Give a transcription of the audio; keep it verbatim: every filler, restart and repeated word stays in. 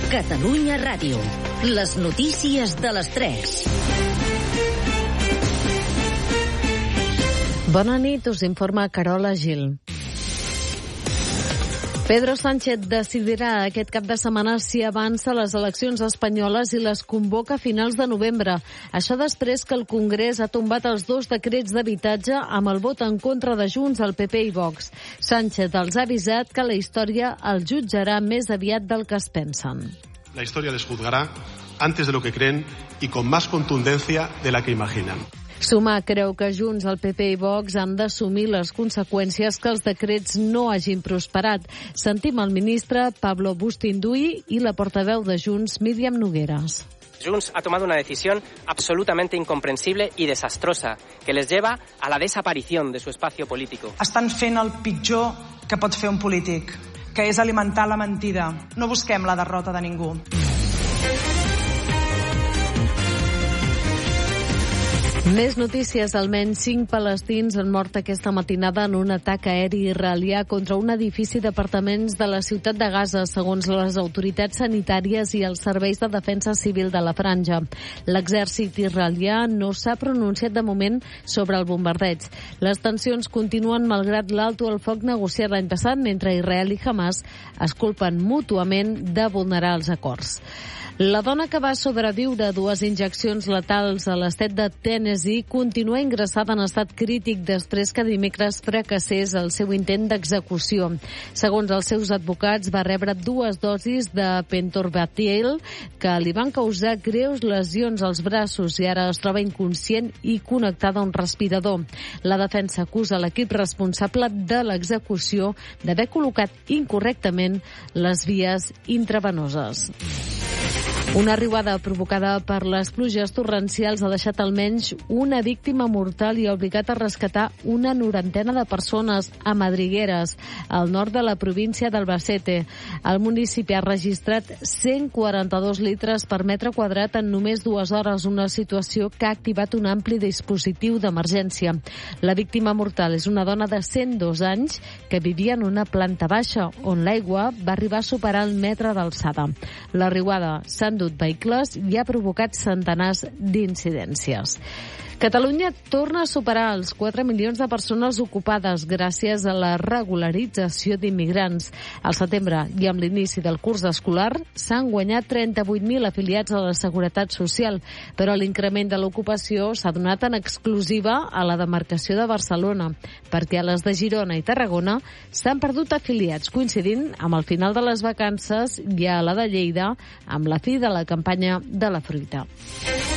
Catalunya Ràdio. Les notícies de les tres. Bona nit, us informa Carola Gil. Pedro Sánchez decidirà aquest cap de setmana si avança les eleccions espanyoles i les convoca a finals de novembre. Això després que el Congrés ha tombat els dos decrets d'habitatge amb el vot en contra de Junts, el P P i Vox. Sánchez els ha avisat que la història el jutjarà més aviat del que es pensen. La historia les juzgará antes de lo que creen y con más contundencia de la que imaginan. Sumar creu que Junts, el P P i Vox han d'assumir les conseqüències que els decrets no hagin prosperat. Sentim el ministre Pablo Bustinduy i la portaveu de Junts, Míriam Nogueras. Junts ha tomado una decisión absolutamente incomprensible y desastrosa que les lleva a la desaparición de su espacio político. Estan fent el pitjor que pot fer un polític, que és alimentar la mentida. No busquem la derrota de ningú. Més notícies. Almenys cinc palestins han mort aquesta matinada en un atac aeri israelià contra un edifici d'apartaments de la ciutat de Gaza, segons les autoritats sanitàries i els serveis de defensa civil de la franja. L'exèrcit israelià no s'ha pronunciat de moment sobre el bombardeig. Les tensions continuen malgrat l'alto al foc negociat l'any passat, mentre Israel i Hamas es culpen mútuament de vulnerar els acords. La dona que va sobreviure a dues injeccions letals a l'estat de Tennessee continua ingressada en estat crític després que dimecres fracassés el seu intent d'execució. Segons els seus advocats, va rebre dues dosis de pentobarbital que li van causar greus lesions als braços i ara es troba inconscient i connectada a un respirador. La defensa acusa l'equip responsable de l'execució d'haver col·locat incorrectament les vies intravenoses. Una riuada provocada per les pluges torrencials ha deixat almenys una víctima mortal i ha obligat a rescatar una norantena de persones a Madrigueres, al nord de la província d'Albacete. El municipi ha registrat cent quaranta-dos litres per metre quadrat en només dues hores, una situació que ha activat un ampli dispositiu d'emergència. La víctima mortal és una dona de cent dos anys que vivia en una planta baixa, on l'aigua va arribar a superar el metre d'alçada. La riuada s'ha endut vehicles i ha provocat centenars d'incidències. Catalunya torna a superar els quatre milions de persones ocupades gràcies a la regularització d'immigrants. Al setembre i amb l'inici del curs escolar s'han guanyat trenta-vuit mil afiliats a la Seguretat Social, però l'increment de l'ocupació s'ha donat en exclusiva a la demarcació de Barcelona, perquè a les de Girona i Tarragona s'han perdut afiliats, coincidint amb el final de les vacances i a la de Lleida amb la fi de la campanya de la fruita.